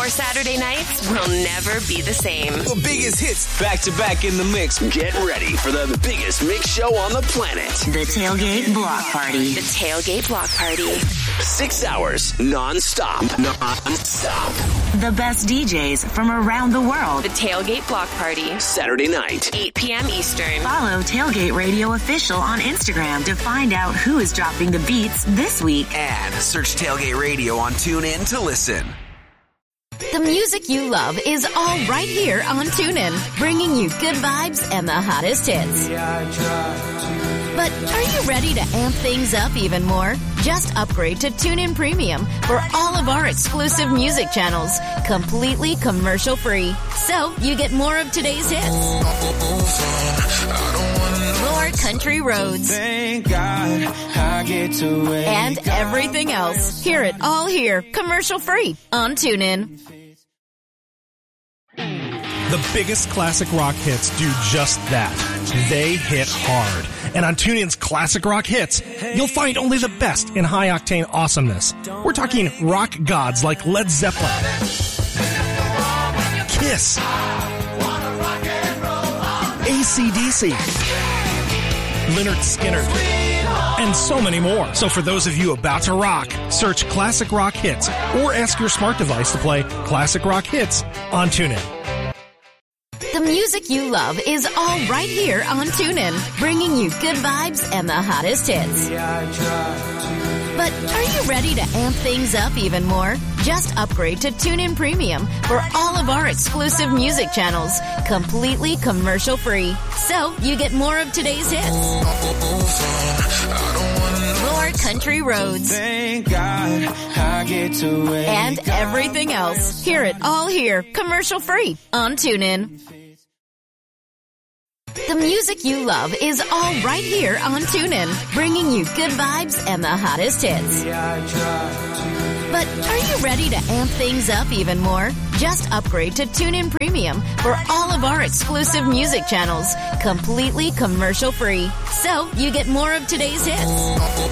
Saturday nights will never be the same. The biggest hits back to back in the mix. Get ready for the biggest mix show on the planet. The Tailgate Block Party. The Tailgate Block Party. 6 hours non-stop. The best DJs from around the world. The Tailgate Block Party. Saturday night. 8 p.m. Eastern. Follow Tailgate Radio Official on Instagram to find out who is dropping the beats this week. And search Tailgate Radio on TuneIn to listen. The music you love is all right here on TuneIn, bringing you good vibes and the hottest hits. But are you ready to amp things up even more? Just upgrade to TuneIn Premium for all of our exclusive music channels, completely commercial-free. So you get more of today's hits. More country roads. Thank God I get to wake and everything else. Hear it all here, commercial-free on TuneIn. The biggest classic rock hits do just that. They hit hard. And on TuneIn's Classic Rock Hits, you'll find only the best in high-octane awesomeness. We're talking rock gods like Led Zeppelin, Kiss, AC/DC, Lynyrd Skynyrd, and so many more. So for those of you about to rock, search Classic Rock Hits or ask your smart device to play Classic Rock Hits on TuneIn. The music you love is all right here on TuneIn, bringing you good vibes and the hottest hits. But are you ready to amp things up even more? Just upgrade to TuneIn Premium for all of our exclusive music channels, completely commercial-free. So you get more of today's hits. More country roads. Thank God I get to wake and everything else. Hear it all here, commercial-free on TuneIn. The music you love is all right here on TuneIn, bringing you good vibes and the hottest hits. But are you ready to amp things up even more? Just upgrade to TuneIn Premium for all of our exclusive music channels, completely commercial-free. So you get more of today's hits.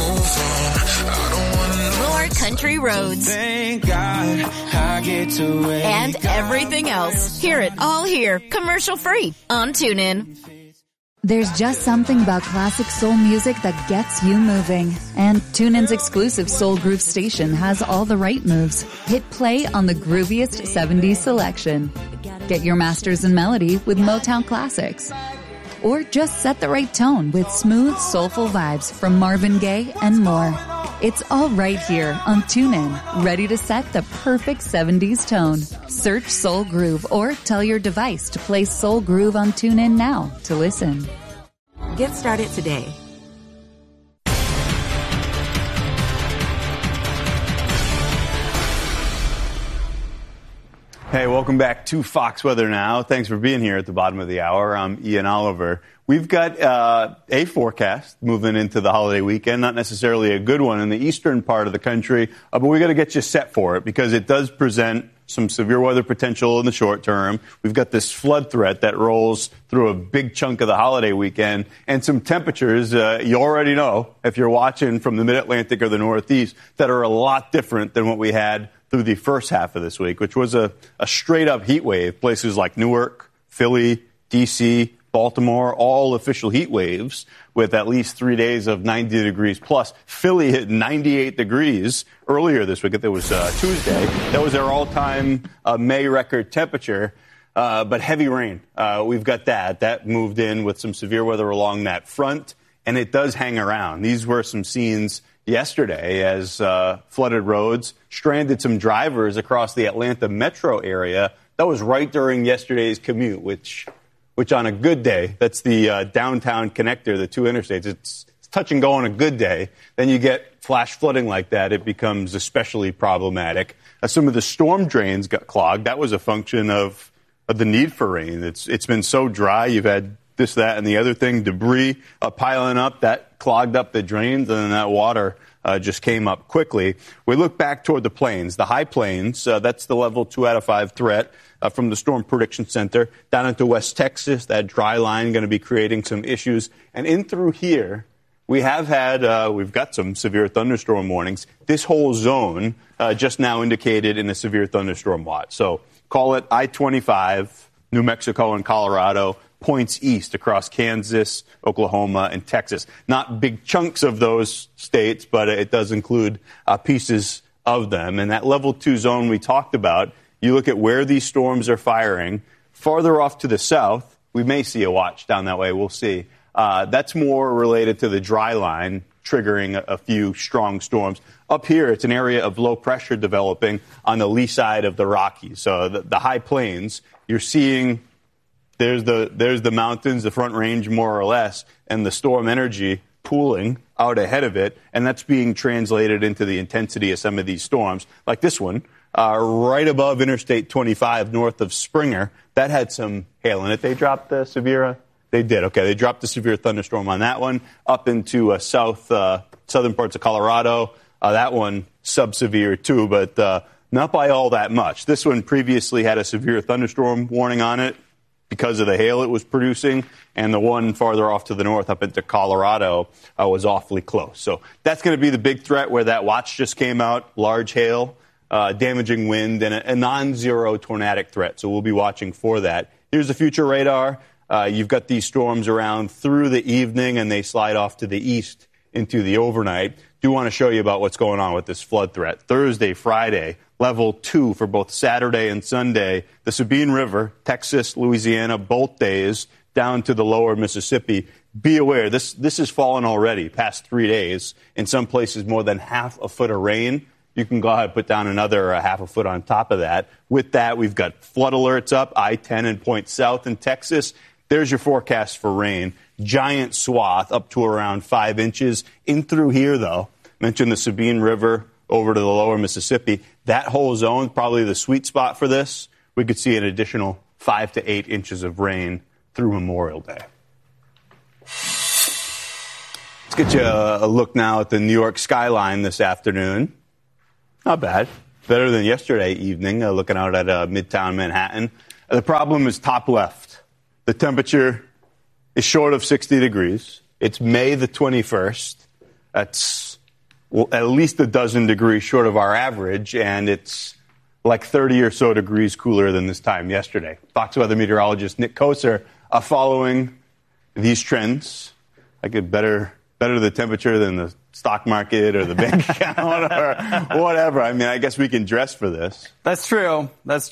More country roads. Thank God I get to wake and everything else. Hear it all here, commercial-free on TuneIn. There's just something about classic soul music that gets you moving. And TuneIn's exclusive Soul Groove station has all the right moves. Hit play on the grooviest 70s selection. Get your masters in melody with Motown classics. Or just set the right tone with smooth, soulful vibes from Marvin Gaye and more. It's all right here on TuneIn, ready to set the perfect 70s tone. Search Soul Groove or tell your device to play Soul Groove on TuneIn now to listen. Get started today. Hey, welcome back to Fox Weather Now. Thanks for being here at the bottom of the hour. I'm Ian Oliver. We've got a forecast moving into the holiday weekend, not necessarily a good one in the eastern part of the country, but we got to get you set for it because it does present some severe weather potential in the short term. We've got this flood threat that rolls through a big chunk of the holiday weekend and some temperatures, you already know, if you're watching from the mid-Atlantic or the Northeast, that are a lot different than what we had through the first half of this week, which was a straight-up heat wave. Places like Newark, Philly, D.C., Baltimore, all official heat waves with at least 3 days of 90 degrees plus. Philly hit 98 degrees earlier this week. It was Tuesday. That was their all-time May record temperature, but heavy rain. We've got that. That moved in with some severe weather along that front, and it does hang around. These were some scenes yesterday as flooded roads stranded some drivers across the Atlanta metro area. That was right during yesterday's commute, which on a good day, that's the downtown connector, the two interstates. It's touch and go on a good day. Then you get flash flooding like that, it becomes especially problematic. Some of the storm drains got clogged. That was a function of the need for rain. It's been so dry. You've had this, that, and the other thing, debris piling up, that clogged up the drains, and then that water just came up quickly. We look back toward the plains, the high plains. That's the level 2 out of 5 threat from the Storm Prediction Center. Down into West Texas, that dry line going to be creating some issues. And in through here, we have had, we've got some severe thunderstorm warnings. This whole zone just now indicated in a severe thunderstorm watch. So call it I-25, New Mexico and Colorado, points east across Kansas, Oklahoma, and Texas. Not big chunks of those states, but it does include pieces of them. And that level 2 zone we talked about, you look at where these storms are firing. Farther off to the south, we may see a watch down that way. We'll see. That's more related to the dry line triggering a few strong storms. Up here, it's an area of low pressure developing on the lee side of the Rockies. So the high plains, you're seeing there's the mountains, the Front Range more or less, and the storm energy pooling out ahead of it, and that's being translated into the intensity of some of these storms, like this one, right above Interstate 25 north of Springer. That had some hail in it. They dropped the severe. They did. Okay, they dropped the severe thunderstorm on that one up into southern parts of Colorado. That one sub-severe too, but not by all that much. This one previously had a severe thunderstorm warning on it because of the hail it was producing, and the one farther off to the north up into Colorado was awfully close. So that's going to be the big threat where that watch just came out, large hail, damaging wind, and a non-zero tornadic threat. So we'll be watching for that. Here's the future radar. You've got these storms around through the evening, and they slide off to the east into the overnight. Do want to show you about what's going on with this flood threat. Thursday, Friday, level 2 for both Saturday and Sunday. The Sabine River, Texas, Louisiana, both days down to the lower Mississippi. Be aware, this has fallen already past 3 days. In some places, more than half a foot of rain. You can go ahead and put down another half a foot on top of that. With that, we've got flood alerts up, I-10 and point south in Texas. There's your forecast for rain. Giant swath up to around 5 inches. In through here, though, mentioned the Sabine River over to the lower Mississippi. That whole zone, probably the sweet spot for this. We could see an additional 5 to 8 inches of rain through Memorial Day. Let's get you a look now at the New York skyline this afternoon. Not bad. Better than yesterday evening, looking out at Midtown Manhattan. The problem is top left. The temperature is short of 60 degrees. It's May the 21st. That's at least a dozen degrees short of our average, and it's like 30 or so degrees cooler than this time yesterday. Fox weather meteorologist Nick Koser following these trends. I get better the temperature than the stock market or the bank account or whatever. I mean, I guess we can dress for this. That's true.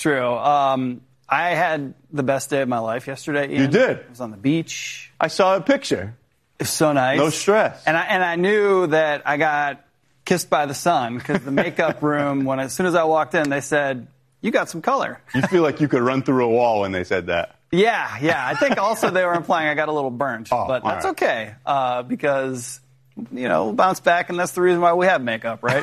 I had the best day of my life yesterday, Ian. You did? I was on the beach. I saw a picture. It's so nice. No stress. And I knew that I got kissed by the sun because the makeup room, as soon as I walked in, they said, "You got some color." You feel like you could run through a wall when they said that. Yeah. I think also they were implying I got a little burnt, but that's right. Okay because we'll bounce back, and that's the reason why we have makeup, right?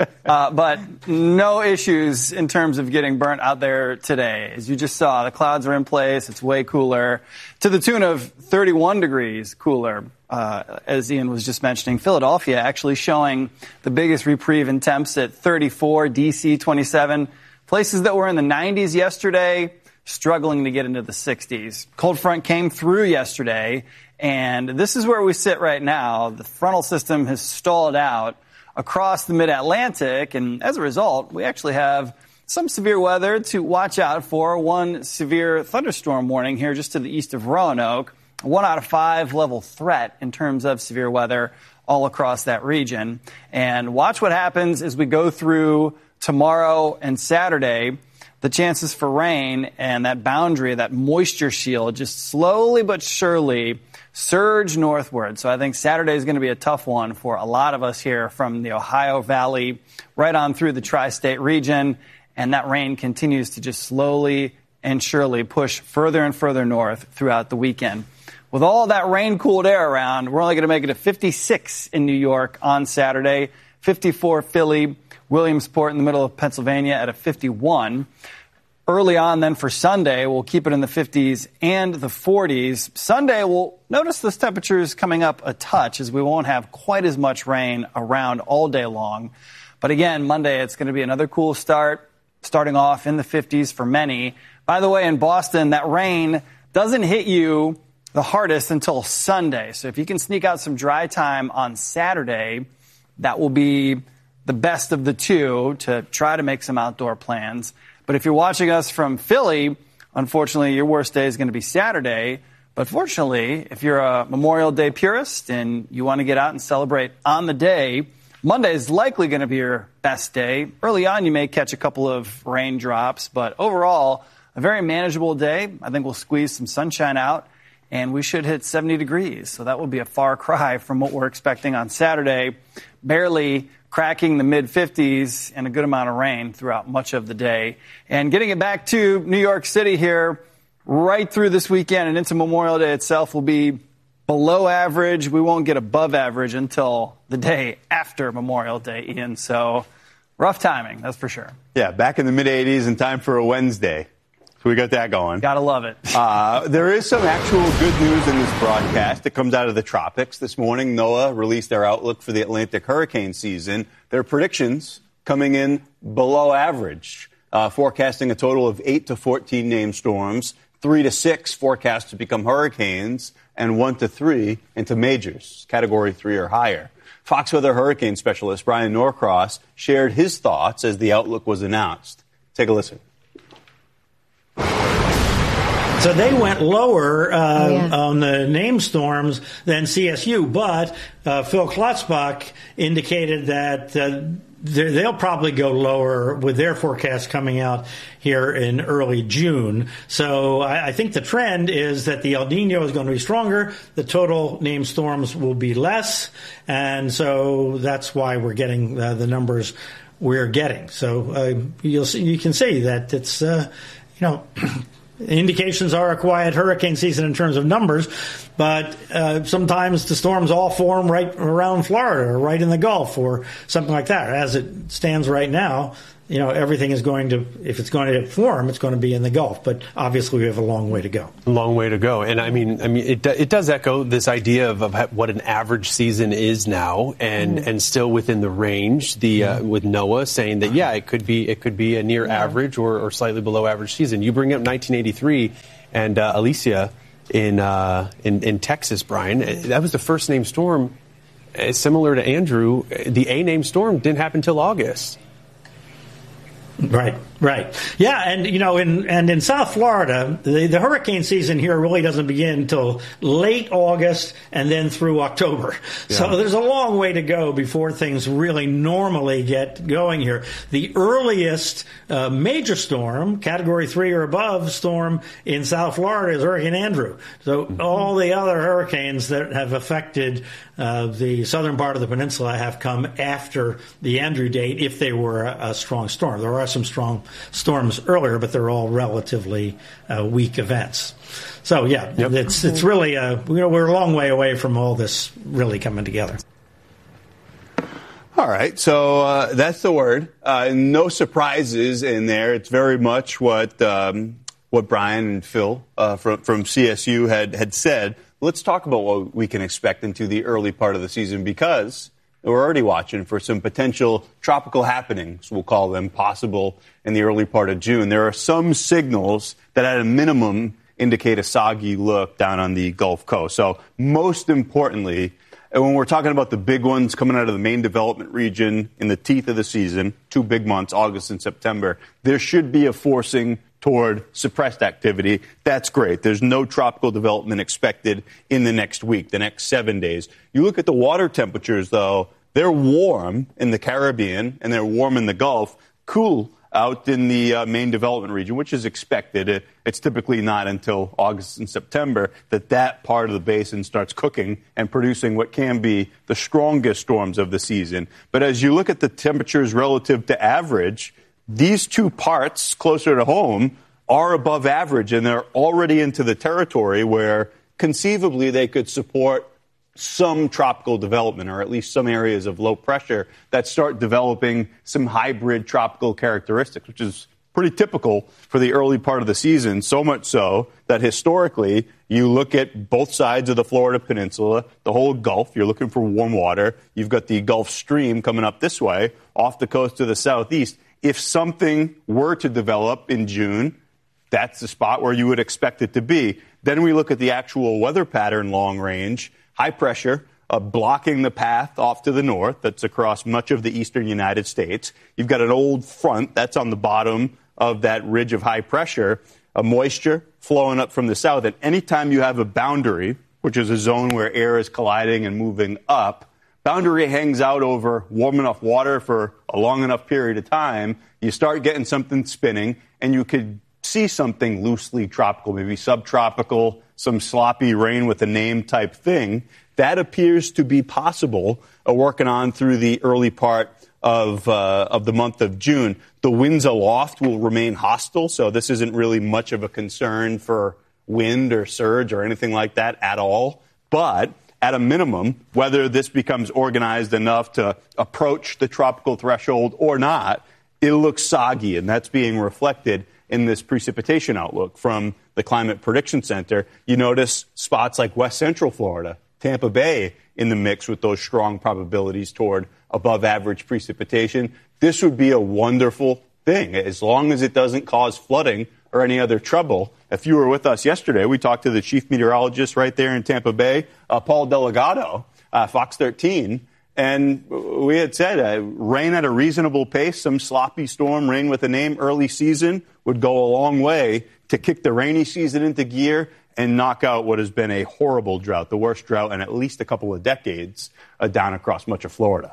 But no issues in terms of getting burnt out there today. As you just saw, the clouds are in place. It's way cooler, to the tune of 31 degrees cooler, as Ian was just mentioning. Philadelphia actually showing the biggest reprieve in temps at 34, D.C. 27. Places that were in the 90s yesterday struggling to get into the 60s. Cold front came through yesterday, and this is where we sit right now. The frontal system has stalled out across the mid-Atlantic, and as a result, we actually have some severe weather to watch out for. One severe thunderstorm warning here just to the east of Roanoke. 1 out of 5 level threat in terms of severe weather all across that region. And watch what happens as we go through tomorrow and Saturday. The chances for rain and that boundary, that moisture shield, just slowly but surely surge northward. So I think Saturday is going to be a tough one for a lot of us here from the Ohio Valley right on through the tri-state region. And that rain continues to just slowly and surely push further and further north throughout the weekend. With all that rain-cooled air around, we're only going to make it a 56 in New York on Saturday, 54 Philly, Williamsport in the middle of Pennsylvania at a 51. Early on then for Sunday, we'll keep it in the 50s and the 40s. Sunday, we'll notice those temperatures coming up a touch as we won't have quite as much rain around all day long. But again, Monday, it's going to be another cool start, starting off in the 50s for many. By the way, in Boston, that rain doesn't hit you the hardest until Sunday. So if you can sneak out some dry time on Saturday, that will be the best of the two to try to make some outdoor plans. But if you're watching us from Philly, unfortunately, your worst day is going to be Saturday. But fortunately, if you're a Memorial Day purist and you want to get out and celebrate on the day, Monday is likely going to be your best day. Early on, you may catch a couple of raindrops, but overall, a very manageable day. I think we'll squeeze some sunshine out, and we should hit 70 degrees. So that will be a far cry from what we're expecting on Saturday, barely cracking the mid-50s and a good amount of rain throughout much of the day. And getting it back to New York City here, right through this weekend and into Memorial Day itself will be below average. We won't get above average until the day after Memorial Day, Ian. So rough timing, that's for sure. Yeah, back in the mid-80s and time for a Wednesday. So we got that going. Gotta love it. There is some actual good news in this broadcast. It comes out of the tropics. This morning, NOAA released their outlook for the Atlantic hurricane season. Their predictions coming in below average, forecasting a total of 8 to 14 named storms, 3 to 6 forecast to become hurricanes, and 1 to 3 into majors, Category 3 or higher. Fox Weather hurricane specialist Brian Norcross shared his thoughts as the outlook was announced. Take a listen. So they went lower on the named storms than CSU, but Phil Klotzbach indicated that they'll probably go lower with their forecast coming out here in early June. So I think the trend is that the El Nino is going to be stronger. The total named storms will be less. And so that's why we're getting the numbers we're getting. So you can see that it's, indications are a quiet hurricane season in terms of numbers, but sometimes the storms all form right around Florida or right in the Gulf or something like that. As it stands right now, everything is going to, if it's going to form, it's going to be in the Gulf. But obviously, we have a long way to go. Long way to go. And I mean, it does echo this idea of what an average season is now, and still within the range. With NOAA saying that it could be a near average or slightly below average season. You bring up 1983 and Alicia in Texas, Brian. That was the first named storm. Similar to Andrew, the A named storm didn't happen until August. Right. Yeah, and in South Florida, the hurricane season here really doesn't begin until late August and then through October. Yeah. So there's a long way to go before things really normally get going here. The earliest major storm, Category 3 or above storm in South Florida is Hurricane Andrew. So all the other hurricanes that have affected the southern part of the peninsula have come after the Andrew date if they were a strong storm. There are some strong storms earlier, but they're all relatively weak events. So, it's really, we're a long way away from all this really coming together. All right, so that's the word. No surprises in there. It's very much what Brian and Phil from CSU had said. Let's talk about what we can expect into the early part of the season, because we're already watching for some potential tropical happenings, we'll call them, possible in the early part of June. There are some signals that at a minimum indicate a soggy look down on the Gulf Coast. So most importantly, when we're talking about the big ones coming out of the main development region in the teeth of the season, 2 big months, August and September, there should be a forcing toward suppressed activity. That's great. There's no tropical development expected in the next week, the next 7 days. You look at the water temperatures, though, they're warm in the Caribbean and they're warm in the Gulf, cool out in the main development region, which is expected. It's typically not until August and September that part of the basin starts cooking and producing what can be the strongest storms of the season. But as you look at the temperatures relative to average, these two parts closer to home are above average, and they're already into the territory where conceivably they could support some tropical development, or at least some areas of low pressure that start developing some hybrid tropical characteristics, which is pretty typical for the early part of the season, so much so that historically you look at both sides of the Florida Peninsula, the whole Gulf, you're looking for warm water. You've got the Gulf Stream coming up this way off the coast to the southeast. If something were to develop in June, That's the spot where you would expect it to be. Then we look at the actual weather pattern long range. High pressure blocking the path off to the north. That's across much of the eastern United States. You've got an old front that's on the bottom of that ridge of high pressure, moisture flowing up from the south. And anytime you have a boundary, which is a zone where air is colliding and moving up, boundary hangs out over warm enough water for a long enough period of time, you start getting something spinning, and you could see something loosely tropical, maybe subtropical, some sloppy rain with a name type thing. That appears to be possible working on through the early part of the month of June. The winds aloft will remain hostile, so this isn't really much of a concern for wind or surge or anything like that at all. But at a minimum, whether this becomes organized enough to approach the tropical threshold or not, it looks soggy, and that's being reflected in this precipitation outlook from the Climate Prediction Center. You notice spots like West Central Florida, Tampa Bay in the mix with those strong probabilities toward above average precipitation. This would be a wonderful thing as long as it doesn't cause flooding or any other trouble. If you were with us yesterday, we talked to the chief meteorologist right there in Tampa Bay, Paul Delgado, Fox 13, and we had said rain at a reasonable pace, some sloppy storm rain with a name early season would go a long way to kick the rainy season into gear and knock out what has been a horrible drought, the worst drought in at least a couple of decades down across much of Florida.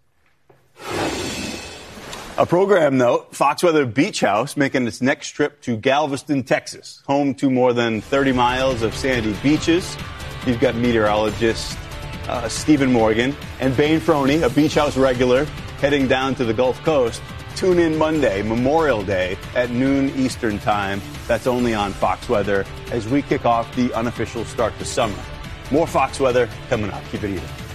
A program note, Fox Weather Beach House making its next trip to Galveston, Texas, home to more than 30 miles of sandy beaches. You've got meteorologist Stephen Morgan and Bain Froney, a Beach House regular, heading down to the Gulf Coast. Tune in Monday, Memorial Day, at noon Eastern Time. That's only on Fox Weather as we kick off the unofficial start to summer. More Fox Weather coming up. Keep it even.